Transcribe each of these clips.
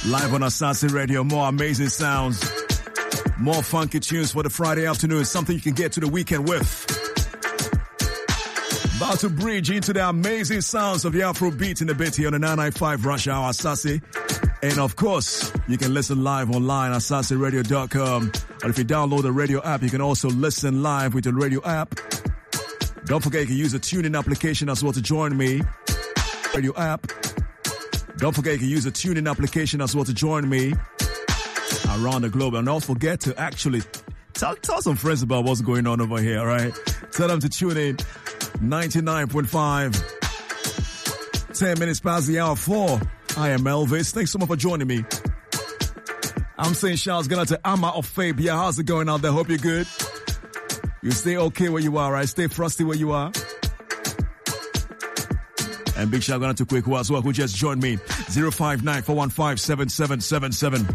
Live on Asase Radio, more amazing sounds, more funky tunes for the Friday afternoon, something you can get to the weekend with. About to bridge into the amazing sounds of the Afro beat in the bit here on the 995 Rush Hour Asase. And of course, you can listen live online at asaseradio.com. Or if you download the radio app, you can also listen live with the radio app. Don't forget you can use the TuneIn application as well to join me. Radio app. Don't forget you can use the TuneIn application as well to join me around the globe. And don't forget to actually tell some friends about what's going on over here, all right? Tell them to tune in. 99.5. 10 minutes past the hour 4. I am Elvis. Thanks so much for joining me. I'm saying shouts going out to Amma of Fabia. How's it going out there? Hope you're good. You stay okay where you are, right? Stay frosty where you are. And big shout out to Kweku as well, who just joined me. 059-415-7777.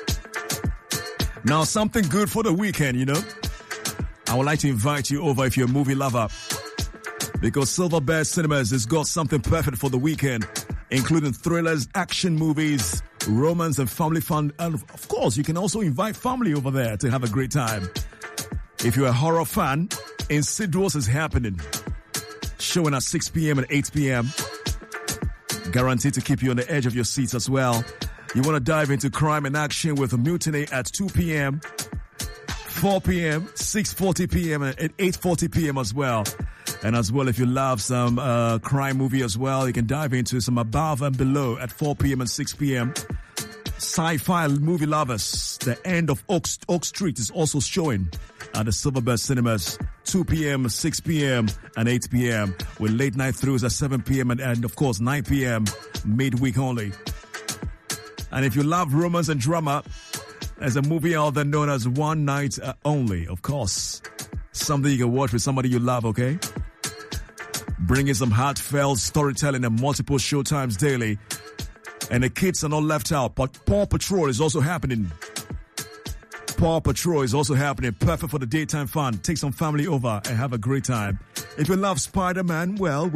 Now, something good for the weekend, you know. I would like to invite you over if you're a movie lover. Because Silver Bear Cinemas has got something perfect for the weekend, including thrillers, action movies, romance and family fun. And of course, you can also invite family over there to have a great time. If you're a horror fan, Insidious is happening. Showing at 6 p.m. and 8 p.m. Guaranteed to keep you on the edge of your seats as well. You want to dive into crime and action with a Mutiny at 2 p.m., 4 p.m., 6:40 p.m. and 8:40 p.m. as well. And as well, if you love some crime movie as well, you can dive into some Above and Below at 4 p.m. and 6 p.m. Sci-fi movie lovers, The End of Oak Street is also showing at the Silverbird Cinemas, 2 p.m., 6 p.m. and 8 p.m. with late night throughs at 7 p.m. and of course 9 p.m. midweek only. And if you love romance and drama, there's a movie out there known as One Night Only, of course. Something you can watch with somebody you love, okay? Bringing some heartfelt storytelling and multiple showtimes daily. And the kids are not left out, but Paw Patrol is also happening. Paw Patrol is also happening. Perfect for the daytime fun. Take some family over and have a great time. If you love Spider-Man, well.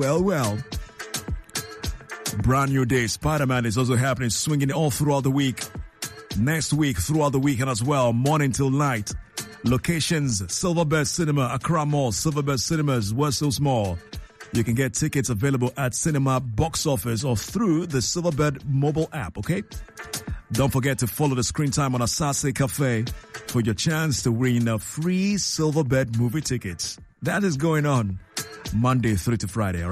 Brand new day. Spider-Man is also happening, swinging all throughout the week. Next week, throughout the weekend as well, morning till night. Locations, Silverbird Cinema, Accra Mall, Silverbird Cinemas, Westhills Mall. You can get tickets available at Cinema Box Office or through the Silverbird mobile app, okay? Don't forget to follow the screen time on Asase Cafe for your chance to win a free Silverbird movie tickets. That is going on Monday through to Friday, all right?